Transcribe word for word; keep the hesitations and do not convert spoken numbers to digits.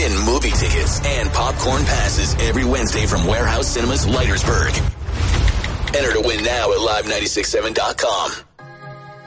win movie tickets and popcorn passes every Wednesday from Warehouse Cinemas Leitersburg. Enter to win now at live nine six seven dot com.